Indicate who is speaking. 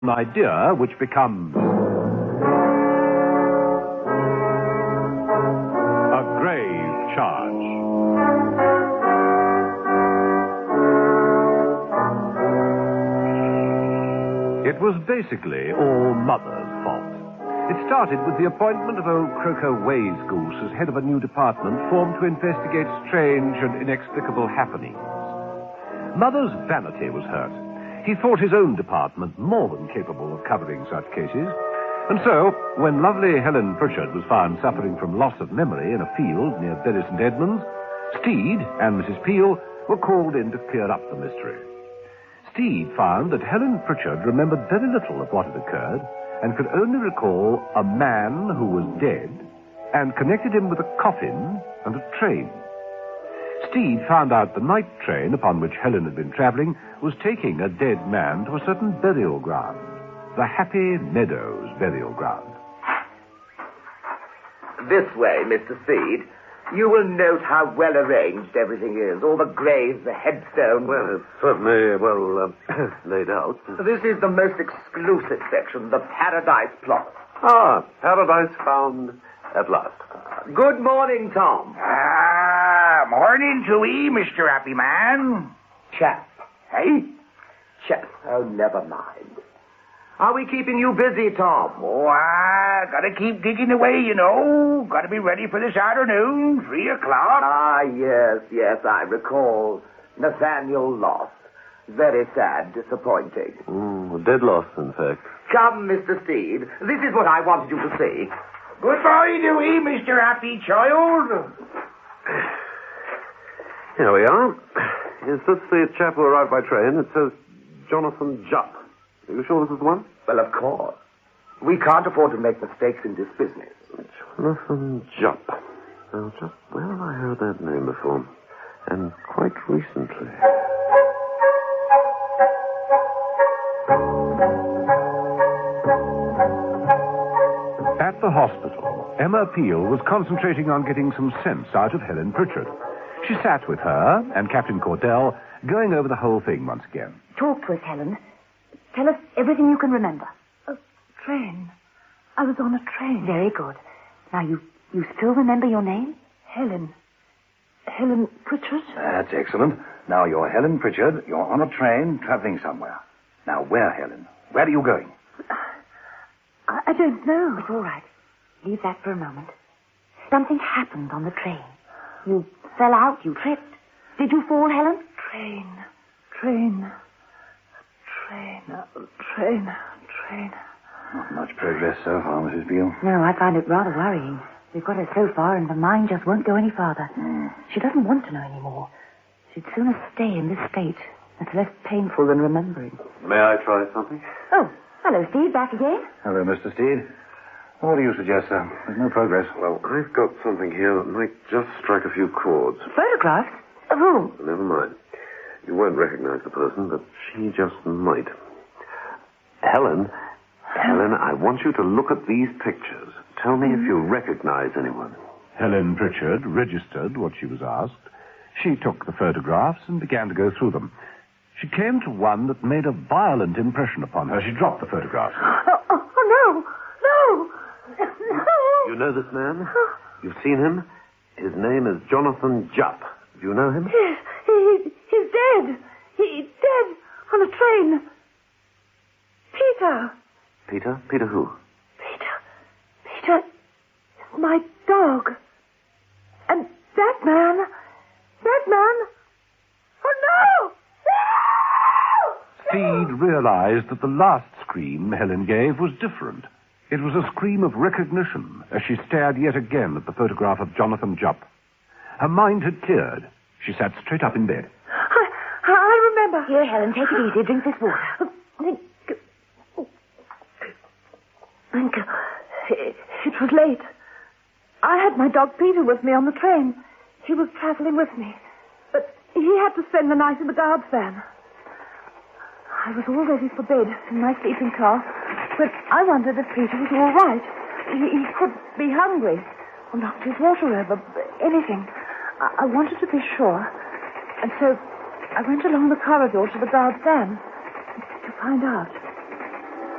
Speaker 1: An idea which becomes a grave charge. It was basically all Mother's fault. It started with the appointment of old Croker Waysgoose as head of a new department formed to investigate strange and inexplicable happenings. Mother's vanity was hurt. He thought his own department more than capable of covering such cases. And so, when lovely Helen Pritchard was found suffering from loss of memory in a field near Bury St. Edmunds, Steed and Mrs. Peel were called in to clear up the mystery. Steed found that Helen Pritchard remembered very little of what had occurred and could only recall a man who was dead and connected him with a coffin and a train. Steed found out the night train upon which Helen had been travelling was taking a dead man to a certain burial ground, the Happy Meadows burial ground.
Speaker 2: This way, Mr. Steed. You will note how well arranged everything is. All the graves, the headstones.
Speaker 3: Well, it's certainly laid out.
Speaker 2: This is the most exclusive section, the Paradise Plot.
Speaker 3: Ah, paradise found at last.
Speaker 2: Good morning, Tom.
Speaker 4: Morning to ye, Mr. Happy Man.
Speaker 2: Chap.
Speaker 4: Hey?
Speaker 2: Chap. Oh, never mind. Are we keeping you busy, Tom?
Speaker 4: Oh, I gotta keep digging away, you know. Gotta be ready for this afternoon, 3 o'clock.
Speaker 2: Ah, yes, I recall. Nathaniel lost. Very sad, disappointing.
Speaker 3: Dead loss, in fact.
Speaker 2: Come, Mr. Steed. This is what I wanted you to see.
Speaker 4: Goodbye to ye, Mr. Happy Child.
Speaker 3: Here we are. Is this the chap who arrived by train? It says Jonathan Jupp. Are you sure this is the one?
Speaker 2: Well, of course. We can't afford to make mistakes in this business.
Speaker 3: Jonathan Jupp. Now, just where have I heard that name before? And quite recently.
Speaker 1: At the hospital, Emma Peel was concentrating on getting some sense out of Helen Pritchard. She sat with her and Captain Cordell, going over the whole thing once again.
Speaker 5: Talk to us, Helen. Tell us everything you can remember.
Speaker 6: A train. I was on a train.
Speaker 5: Very good. Now, you still remember your name?
Speaker 6: Helen. Helen Pritchard?
Speaker 4: That's excellent. Now, you're Helen Pritchard. You're on a train traveling somewhere. Now, where, Helen? Where are you going?
Speaker 6: I don't know.
Speaker 5: It's all right. Leave that for a moment. Something happened on the train. You fell out. You tripped. Did you fall, Helen?
Speaker 6: Train.
Speaker 4: Not much progress so far, Mrs. Beale.
Speaker 5: No, I find it rather worrying. We've got her so far, and the mind just won't go any farther. She doesn't want to know any more. She'd sooner stay in this state. It's less painful than remembering.
Speaker 3: May I try something?
Speaker 5: Oh, hello, Steve. Back again?
Speaker 4: Hello, Mr. Steed. What do you suggest, sir? There's no progress.
Speaker 3: Well, I've got something here that might just strike a few chords.
Speaker 5: Photographs? Of whom?
Speaker 3: Never mind. You won't recognize the person, but she just might. Helen, I want you to look at these pictures. Tell me if you recognize anyone.
Speaker 1: Helen Pritchard registered what she was asked. She took the photographs and began to go through them. She came to one that made a violent impression upon her. She dropped the photograph.
Speaker 6: Oh, no.
Speaker 3: You know this man? You've seen him? His name is Jonathan Jupp. Do you know him?
Speaker 6: Yes, he's dead. He's dead on a train. Peter.
Speaker 3: Peter? Peter who?
Speaker 6: Peter is my dog. And that man. Oh, no!
Speaker 1: Steed realized that the last scream Helen gave was different. It was a scream of recognition as she stared yet again at the photograph of Jonathan Jupp. Her mind had cleared. She sat straight up in bed.
Speaker 6: I remember.
Speaker 5: Here, Helen, take it easy. Drink this water.
Speaker 6: Thank you. It was late. I had my dog Peter with me on the train. He was traveling with me. But he had to spend the night in the guard's van. I was all ready for bed in my sleeping car, but I wondered if Peter was all right. He could be hungry, or knocked his water over, anything. I wanted to be sure, and so I went along the corridor to the guard's van to find out.